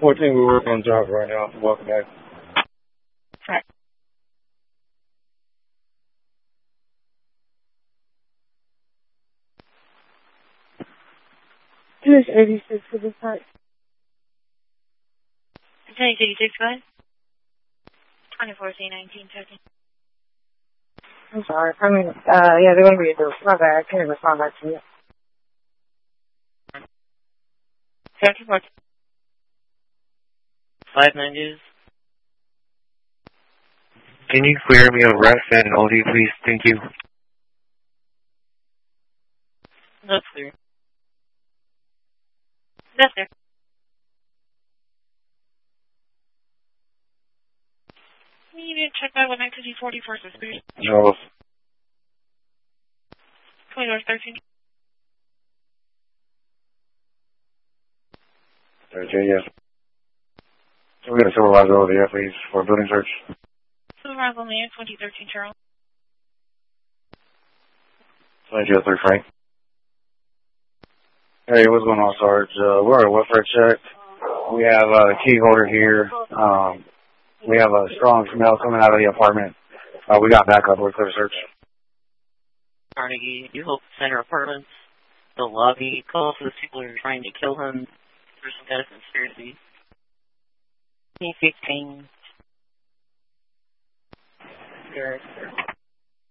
14, we're working on jobs right now. Welcome back. Right. Here's 86 for this part. 86, go ahead. 24C19 checking. I'm sorry. I mean, yeah, they're going to be a dose. My bad. I can't respond back to you. Checking for 590s. Can you clear me of ref and OD, please? Thank you. That's clear. That's there. You need to check that with activity 44 suspicious. No. 13. 13, yes. So we got a supervisor over there, please, for a building search. Supervisor on the air, 2013 Charles. 2003 Frank. Hey, what's going on, Sarge? We're on a welfare check. We have a key holder here. We have a strong smell coming out of the apartment. We got backup. We're clear to search. Carnegie, you Hope Center Apartments, the lobby, calls for the people who are trying to kill him. There's some kind of conspiracy. 15.